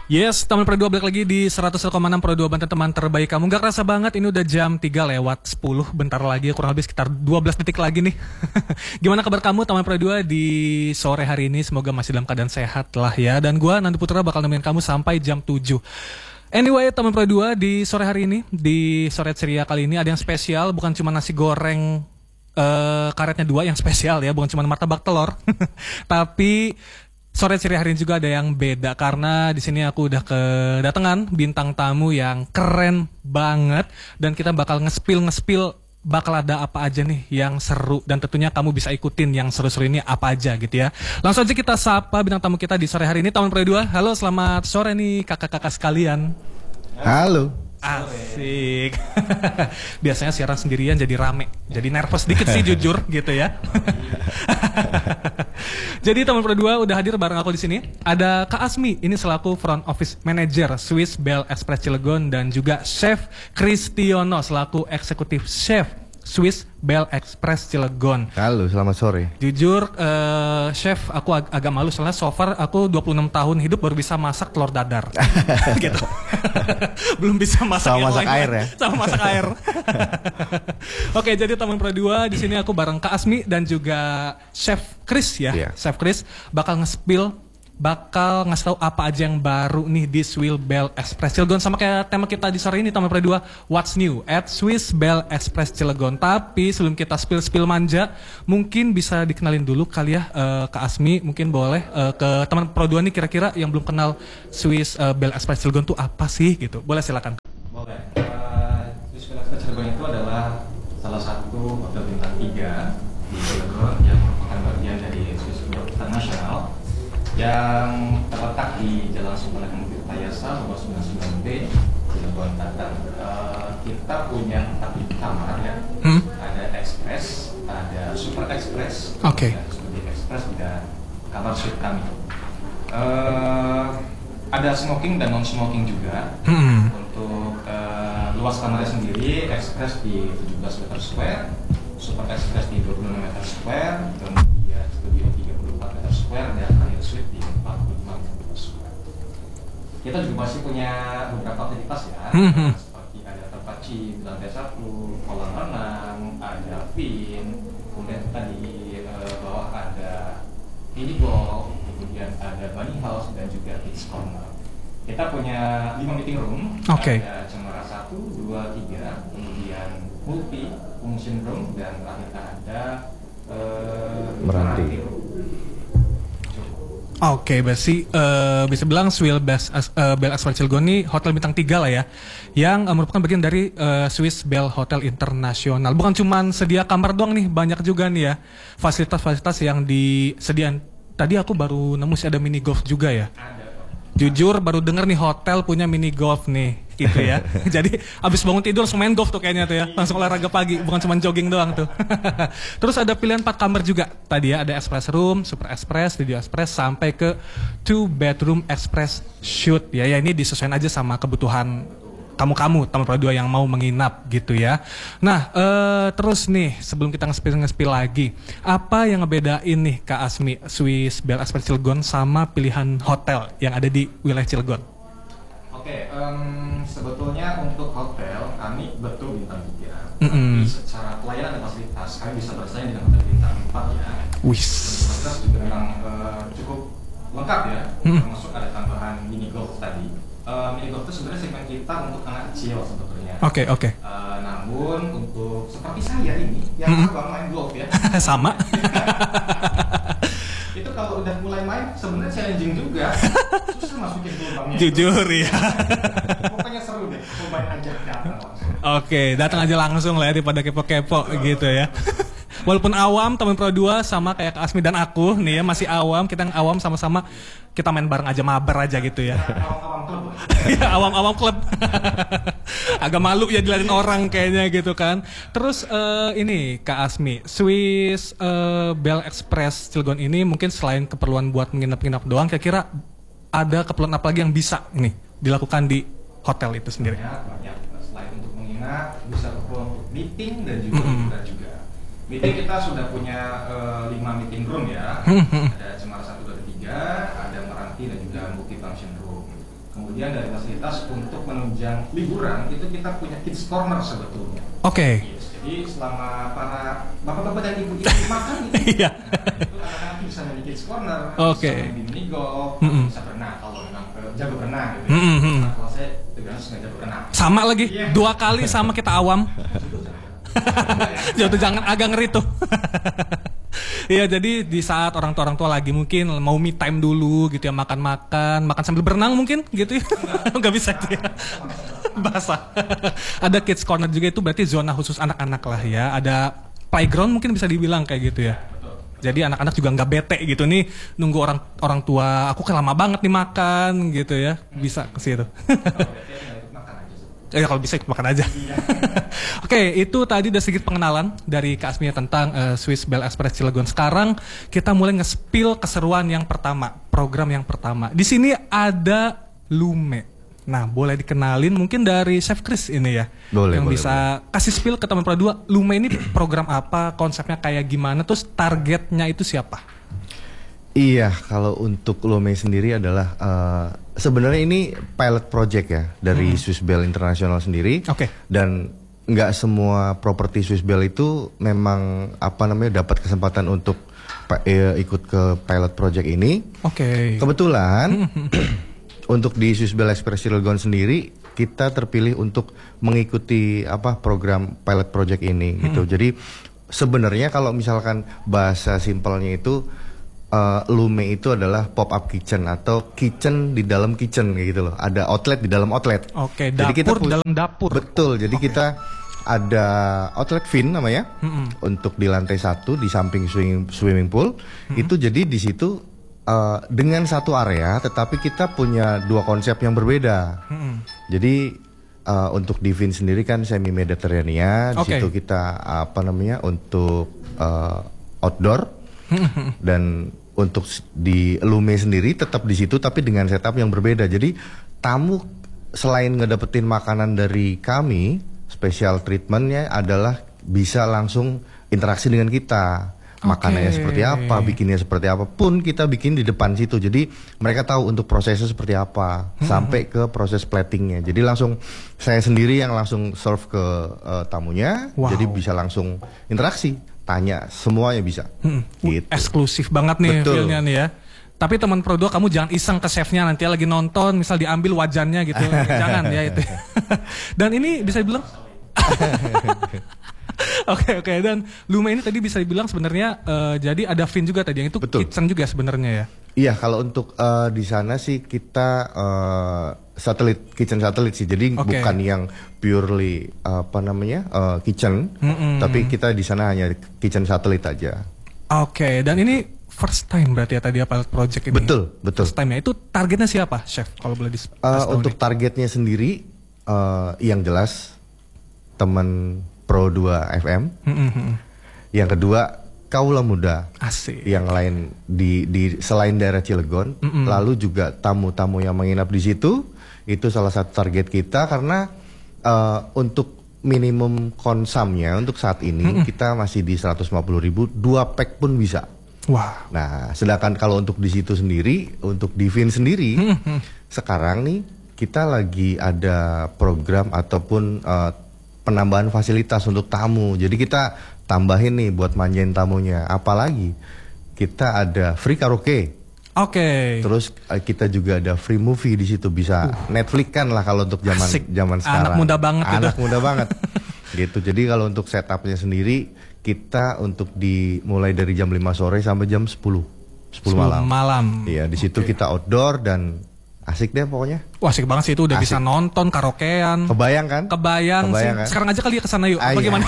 Yes, teman Pro 2 balik lagi di 101,6 Pro 2 Banten, teman terbaik kamu. Gak kerasa banget, ini udah jam 3 lewat 10. Bentar lagi, kurang lebih sekitar 12 detik lagi nih. Gimana kabar kamu teman Pro 2 di sore hari ini? Semoga masih dalam keadaan sehat lah ya. Dan gue, Nandi Putra, bakal nemenin kamu sampai jam 7. Anyway, teman Pro 2 di sore hari ini, di sore ceria kali ini ada yang spesial. Bukan cuma nasi goreng karetnya 2 yang spesial ya, bukan cuma martabak telur. Tapi sore ceria hari ini juga ada yang beda karena di sini aku udah kedatangan bintang tamu yang keren banget dan kita bakal nge-spill bakal ada apa aja nih yang seru dan tentunya kamu bisa ikutin yang seru-seru ini apa aja gitu ya. Langsung aja kita sapa bintang tamu kita di sore hari ini, teman Pro 2. Halo, selamat sore nih kakak-kakak sekalian. Halo. Asik. Biasanya siaran sendirian jadi rame, jadi nervous dikit sih jujur gitu ya. Jadi teman Pro 2 udah hadir bareng aku di sini. Ada Kak Asmi, ini selaku front office manager Swiss Bell Express Cilegon, dan juga Chef Kristiono selaku eksekutif chef Swiss Bell Express Cilegon. Halo, selamat sore. Jujur, chef, aku agak malu soalnya so far aku 26 tahun hidup baru bisa masak telur dadar. Gitu. Belum bisa masak sama masak air ya. Sama masak air. Oke, jadi teman Pro 2 di sini aku bareng Kak Asmi dan juga Chef Chris ya. Yeah. Chef Chris bakal bakal ngasih tahu apa aja yang baru nih di Swiss Bell Express Cilegon. Sama kayak tema kita di sore ini, teman Pro 2, What's New at Swiss Bell Express Cilegon. Tapi sebelum kita spill manja, mungkin bisa dikenalin dulu kali ya Kak Asmi. Mungkin boleh ke teman Pro 2 nih kira-kira yang belum kenal Swiss Bell Express Cilegon tuh apa sih gitu. Boleh silakan. Boleh. Swiss Bell Express Cilegon itu adalah salah satu hotel bintang 3 di Cilegon yang merupakan bagian dari Swiss Bell International yang terletak di Jalan Sumbanakan Bukit Tayasa nomor 99B Cilegon, Banten. Kita punya 4 kamar ya. Ada Express, ada Super Express, Oke. ada Super Express, dan kamar suite kami. Ada smoking dan non smoking juga. Untuk luas kamarnya sendiri, Express di 17 meter square, Super Express di 26 meter square, kemudian studio di 34 meter square, dan akhir suite di 45 meter square. Kita juga masih punya beberapa aktivitas ya, seperti ada tempat gym, lantai 1, kolam renang, ada pin, kemudian kita di bawah ada mini golf, kemudian ada bunny house dan juga kids corner. Kita punya 5 meeting room, ada Cemara 1, 2, 3, kemudian multi function room, dan terakhir ada Meranti room. Oke, berarti bisa bilang Swiss Bell Express Cilegon ini hotel bintang 3 lah ya, yang merupakan bagian dari Swiss Bell Hotel International. Bukan cuma sedia kamar doang nih, banyak juga nih ya fasilitas-fasilitas yang disediakan. Tadi aku baru nemu sih ada mini golf juga ya. Jujur baru denger nih hotel punya mini golf nih, gitu ya. Jadi abis bangun tidur langsung main golf tuh kayaknya tuh ya, langsung olahraga pagi, bukan cuma jogging doang tuh. Terus ada pilihan 4 kamar juga tadi ya, ada express room, super express, studio express, sampai ke 2 bedroom express suite ya. Ya ini disesuaikan aja sama kebutuhan kamu teman Pro 2 yang mau menginap gitu ya. Nah, terus nih sebelum kita nge-spill lagi, apa yang ngebedain nih Kak Asmi Swiss Bell Express Cilegon sama pilihan hotel yang ada di wilayah Cilegon? Oke, sebetulnya untuk hotel kami betul bintang 3, tapi secara pelayanan dan fasilitas kami bisa bersaing dengan hotel bintang 4 ya. Fasilitas juga memang cukup lengkap ya, termasuk ada tambahan mini golf tadi. Mini golf itu sebenarnya segmen kita untuk anak kecil sebetulnya. Oke. Namun untuk seperti saya ini yang baru main golf ya. Sama. Itu kalau udah mulai main sebenarnya challenging juga. Susah masukin lubangnya. Jujur ya. Pokoknya seru deh. Cobain aja datang langsung. Oke, datang aja langsung lah ya daripada kepo-kepo gitu ya. Walaupun awam, teman Pro 2 sama kayak Kak Asmi dan aku nih ya, masih awam, kita yang awam sama-sama kita main bareng aja, mabar aja gitu ya. Awam-awam klub. Ya, awam-awam klub. Agak malu ya dilihatin orang kayaknya gitu kan. Terus ini Kak Asmi, Swiss Bell Express Cilegon ini mungkin selain keperluan buat menginap-inap doang, kira-kira ada keperluan apa lagi yang bisa nih dilakukan di hotel itu sendiri? Banyak. Selain untuk menginap, bisa keperluan untuk meeting dan juga hiburan juga. Meeting kita sudah punya 5 meeting room ya. Ada Cemara 1, 2, 3, ada Meranti dan juga multi function room. Kemudian dari fasilitas untuk menunjang liburan itu kita punya kids corner sebetulnya. Oke. Yes, jadi selama para bapak-bapak dan ibu-ibu makan itu, Iya. itu anak-anak bisa main kids corner, Oke. bisa main di mini golf, bisa berenang kalau memang jago berenang gitu. Nah, kalau saya terbiasa nggak jago berenang. Sama lagi, Iya. 2 kali sama kita awam. Jatuh jangan agak ngeri tuh. Iya, jadi di saat orang tua lagi mungkin mau me time dulu gitu ya, makan sambil berenang mungkin gitu ya. Nggak bisa gitu ya. Basah. Ada kids corner juga, itu berarti zona khusus anak-anak lah ya. Ada playground mungkin bisa dibilang kayak gitu ya. Jadi anak-anak juga nggak bete gitu nih nunggu orang tua, aku kan lama banget nih makan gitu ya. Bisa ke situ. Ya kalau bisa ikut makan aja. Oke, itu tadi udah sedikit pengenalan dari Kak Asmia tentang Swiss Bell Express Cilegon. Sekarang kita mulai nge-spill keseruan yang pertama, program yang pertama. Di sini ada Lume. Nah, boleh dikenalin mungkin dari Chef Chris ini ya. Boleh, yang boleh, bisa kasih spill ke teman dua. Lume ini program apa, konsepnya kayak gimana, terus targetnya itu siapa? Iya, kalau untuk Lume sendiri adalah sebenarnya ini pilot project ya dari Swiss Bell International sendiri. Oke. Dan nggak semua properti Swiss Bell itu memang dapat kesempatan untuk ikut ke pilot project ini. Oke. Kebetulan untuk di Swiss Bell Express Cilegon sendiri kita terpilih untuk mengikuti program pilot project ini gitu. Jadi sebenarnya kalau misalkan bahasa simpelnya itu Lume itu adalah pop up kitchen atau kitchen di dalam kitchen kayak gitu loh. Ada outlet di dalam outlet. Oke, Jadi kita dapur dalam dapur. Betul. Jadi kita ada outlet Fin namanya untuk di lantai 1 di samping swimming pool. Itu jadi di situ dengan satu area, tetapi kita punya 2 konsep yang berbeda. Jadi untuk di Fin sendiri kan semi Mediterranean. Di situ kita untuk outdoor. Dan untuk di Lume sendiri tetap di situ tapi dengan setup yang berbeda. Jadi tamu selain ngedapetin makanan dari kami, special treatmentnya adalah bisa langsung interaksi dengan kita. Makanannya seperti apa, bikinnya seperti apa pun kita bikin di depan situ. Jadi mereka tahu untuk prosesnya seperti apa sampai ke proses platingnya. Jadi langsung saya sendiri yang langsung serve ke tamunya. Jadi bisa langsung interaksi. Tanya, semuanya bisa. Gitu. Eksklusif banget nih feelnya nih ya. Tapi teman Pro 2 kamu jangan iseng ke chefnya nanti lagi nonton, misal diambil wajannya gitu. Jangan ya itu. Dan ini bisa dibilang Oke. Dan Lume ini tadi bisa dibilang sebenarnya jadi ada Fin juga tadi yang itu kitchen juga sebenarnya ya. Iya, kalau untuk di sana sih kita kitchen satelit sih. Jadi bukan yang purely kitchen, tapi kita di sana hanya kitchen satelit aja. Oke, dan ini first time berarti ya tadi pilot project ini. Betul. First time ya. Itu targetnya siapa, Chef? Kalau boleh untuk targetnya sendiri yang jelas teman Pro 2 FM. Yang kedua kaula muda. Asik. Yang lain di selain daerah Cilegon, lalu juga tamu-tamu yang menginap di situ, itu salah satu target kita karena untuk minimum konsumnya untuk saat ini kita masih di 150.000, 2 pack pun bisa. Wah. Nah, sedangkan kalau untuk di situ sendiri, untuk di Fin sendiri, sekarang nih kita lagi ada program ataupun penambahan fasilitas untuk tamu. Jadi kita tambahin nih buat manjain tamunya. Apalagi kita ada free karaoke. Oke. Terus kita juga ada free movie di situ, bisa Netflix kan lah kalau untuk zaman sekarang. Anak muda banget itu. Anak muda banget. Gitu. Jadi kalau untuk setupnya sendiri kita untuk mulai dari jam 5 sore sampai jam 10 malam. Iya, di situ kita outdoor dan asik deh pokoknya. Wah, asik banget sih itu, udah bisa nonton karaokean. Kebayang kan? Kebayang sih. Kan? Sekarang aja kali ya kesana yuk. Bagaimana?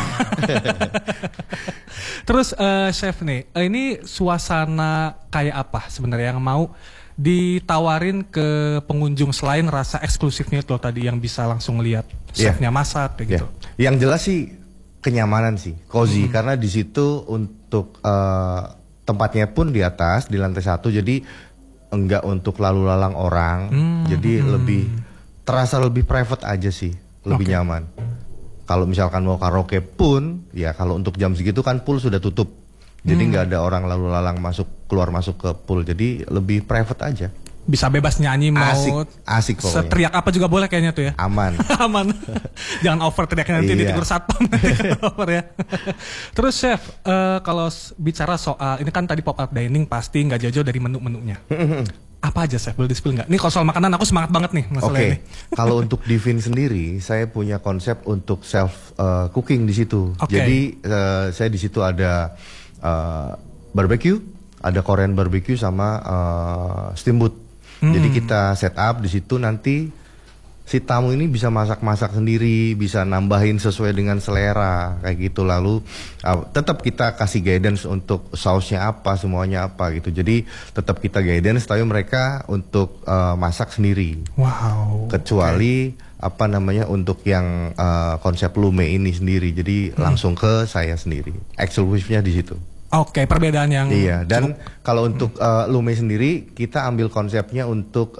Terus Chef nih, ini suasana kayak apa sebenarnya yang mau ditawarin ke pengunjung selain rasa eksklusifnya itu tadi yang bisa langsung lihat chefnya masak kayak gitu. Yang jelas sih kenyamanan sih, cozy karena di situ untuk tempatnya pun di atas di lantai 1 jadi enggak untuk lalu lalang orang, jadi lebih terasa lebih private aja sih, lebih nyaman. Kalau misalkan mau karaoke pun, ya kalau untuk jam segitu kan pool sudah tutup, jadi nggak ada orang lalu lalang keluar masuk ke pool, jadi lebih private aja. bisa bebas nyanyi mau asik pokoknya. Seteriak apa juga boleh kayaknya tuh ya. Aman. Aman. Jangan over teriaknya nanti ditegur satpam nanti over ya. Terus chef, kalau bicara soal ini kan tadi pop up dining pasti nggak jauh-jauh dari menu-menunya. Apa aja chef, boleh di-spill nggak? Nih kalau soal makanan aku semangat banget nih masalah ini. Kalau untuk Divin sendiri, saya punya konsep untuk self cooking di situ. Jadi saya di situ ada barbecue, ada Korean barbecue sama steamboat. Jadi kita set up di situ, nanti si tamu ini bisa masak-masak sendiri, bisa nambahin sesuai dengan selera kayak gitu. Lalu tetap kita kasih guidance untuk sausnya apa, semuanya apa gitu. Jadi tetap kita guidance tapi mereka untuk masak sendiri. Wow. Kecuali apa namanya untuk yang konsep lume ini sendiri. Jadi langsung ke saya sendiri. Eksklusifnya di situ. Oke, perbedaan yang iya, dan kalau untuk lume sendiri kita ambil konsepnya untuk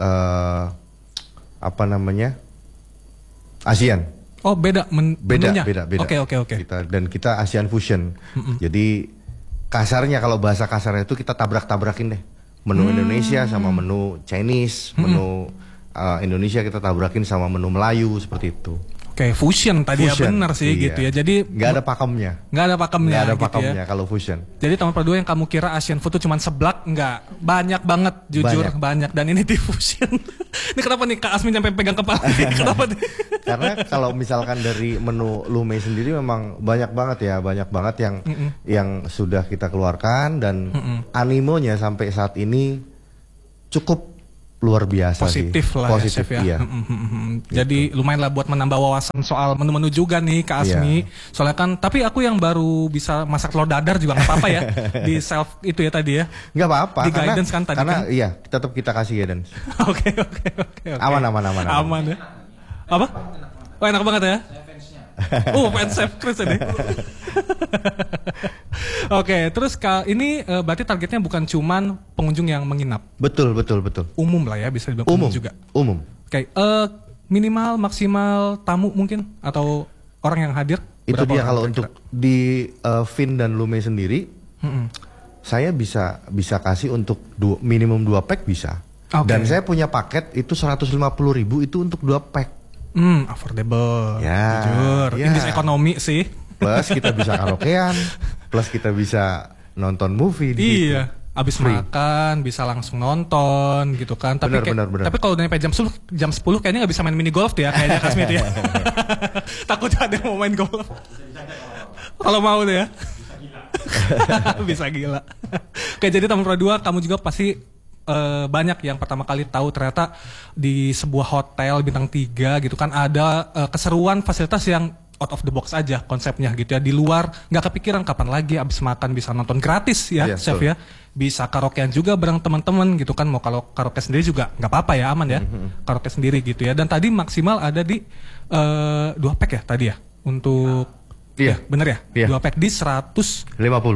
apa namanya? ASEAN. Oh, beda menunya. Beda. Oke. Kita ASEAN fusion. Jadi kasarnya kalau bahasa kasarnya itu kita tabrak-tabrakin deh. Menu Indonesia sama menu Chinese, menu Indonesia kita tabrakin sama menu Melayu seperti itu. Oke, fusion tadi ya benar sih iya. gitu ya. Jadi nggak ada pakemnya. Nggak ada pakemnya gitu ya. Kalau fusion. Jadi teman Pro 2 yang kamu kira Asian food itu cuma seblak, nggak. Banyak banget, jujur banyak. Dan ini di fusion. Ini kenapa nih Kak Asmin sampai pegang kepala? Kenapa nih? Karena kalau misalkan dari menu lume sendiri memang banyak banget yang sudah kita keluarkan dan animonya sampai saat ini cukup luar biasa positif sih. Lah positif ya, chef ya. Iya. Jadi lumayan lah buat menambah wawasan soal menu-menu juga nih Kak Asmi. Soalnya kan, tapi aku yang baru bisa masak telur dadar juga nggak apa-apa ya di self itu ya tadi ya. Nggak apa-apa. Di guidance kan tadi karena kan. Iya, tetap kita kasih guidance. Oke. Aman ya. Apa? Oh enak banget ya. Fans chef Chris ini. Oke, terus ini berarti targetnya bukan cuman pengunjung yang menginap. Betul. Umum lah ya, bisa dibilang umum juga. Umum. Oke, minimal maksimal tamu mungkin atau orang yang hadir? Itu dia kalau untuk di Vin dan Lume sendiri, saya bisa kasih untuk minimum 2 pack bisa. Dan saya punya paket itu 150.000 itu untuk 2 pack. Affordable, ya, jujur. Ya. Indis ekonomi sih. Plus kita bisa karaokean, plus kita bisa nonton movie di Iya, abis makan bisa langsung nonton gitu kan. Tapi benar. Tapi kalau udah nyampe jam 10 kayaknya nggak bisa main mini golf ya kayaknya Kasmit ya. Takutnya ada yang mau main golf. Kalau mau deh ya. Bisa gila. Oke, jadi teman Pro 2 kamu juga pasti banyak yang pertama kali tahu ternyata di sebuah hotel bintang 3 gitu kan ada keseruan fasilitas yang out of the box aja konsepnya gitu ya, di luar nggak kepikiran kapan lagi abis makan bisa nonton gratis ya chef ya, bisa karaokean juga bareng teman-teman gitu kan, mau kalau karaoke sendiri juga nggak apa-apa ya, aman ya karaoke sendiri gitu ya, dan tadi maksimal ada di 2 pack ya tadi ya untuk bener ya 2 pack di 150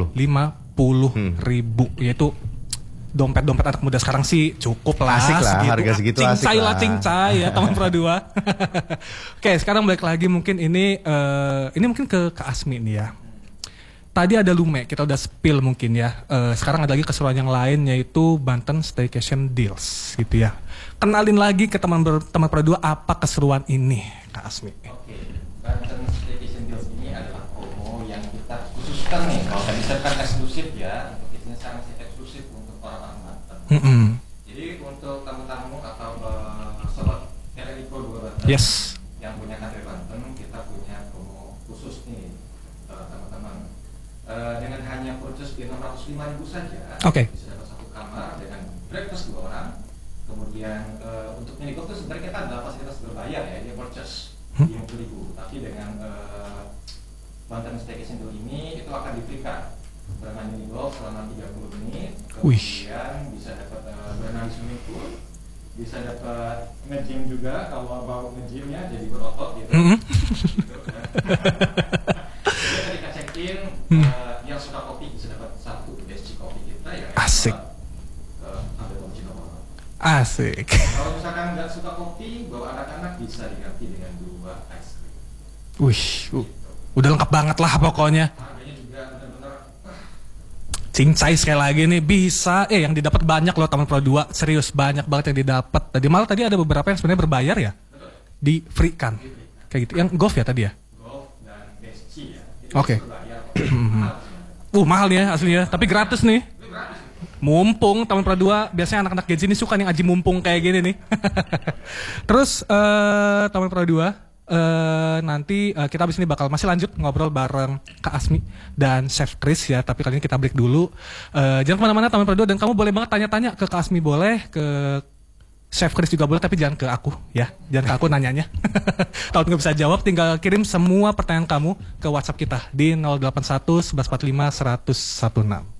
ribu, yaitu dompet anak muda sekarang sih cukup lah. Asik lah, segitu. harga segitu asik lah. Cincai ya teman Pro 2. Oke, sekarang balik lagi mungkin ini mungkin ke Kak Asmi nih ya. Tadi ada Lume, kita udah spill mungkin ya. Sekarang ada lagi keseruan yang lain yaitu Banten Staycation Deals gitu ya. Kenalin lagi ke teman Pro 2 apa keseruan ini Kak Asmi. Oke, Banten Staycation Deals ini adalah promo yang kita khususkan nih. Kalau tadi saya kan eksklusif ya, untuk ini sangat eksklusif untuk orang-orang Banten. Jadi untuk tamu-tamu atau sobat RRI Pro 2 Banten yang punya KTP Banten, kita punya promo khusus nih teman-teman. Dengan hanya purchase di 605.000 saja, bisa dapat 1 kamar dengan breakfast 2 orang. Kemudian untuk mini golf itu sebenarnya kita ada fasilitas berbayar ya, dia purchase 50.000. Tapi dengan Banten Staycation Deal ini itu akan diberikan bermain mini golf selama 30 menit. Kemudian bisa dapat berenang di swimming pool, bisa dapat nge-gym juga kalau mau nge-gymnya jadi berotot gitu. Gitu kan. Ketika check-in, yang suka kopi bisa dapat 1 BSC kopi kita yang asik. Ambil kopi nomor. Asik. Kalau misalkan nggak suka kopi, bawa anak-anak bisa diganti dengan 2 ice cream. Udah lengkap banget lah pokoknya. Harganya juga benar-benar Cincai sekali lagi nih bisa yang didapat banyak loh Taman Pro 2, serius banyak banget yang didapat. Tadi malah tadi ada beberapa yang sebenarnya berbayar ya. Di free kan. Kayak gitu. Yang golf ya tadi ya? Golf dan BSC ya. Oke. Mahal nih ya aslinya, tapi gratis nih. Mumpung Taman Pro 2 biasanya anak-anak Gen Z ini suka nih ngaji mumpung kayak gini nih. Terus Taman Pro 2 nanti kita abis ini bakal masih lanjut ngobrol bareng Kak Asmi dan Chef Chris ya. Tapi kali ini kita break dulu. Jangan kemana-mana Taman Pro 2, dan kamu boleh banget tanya-tanya ke Kak Asmi, boleh ke Chef Chris juga boleh, tapi jangan ke aku ya. Jangan ke aku nanyanya. Kalau nggak bisa jawab tinggal kirim semua pertanyaan kamu ke WhatsApp kita di 081 1145 116.